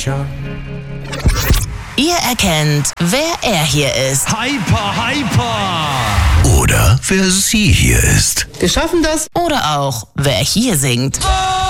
Tja. Ihr erkennt, wer er hier ist. Hyper, hyper! Oder wer sie hier ist. Wir schaffen das. Oder auch, wer hier singt.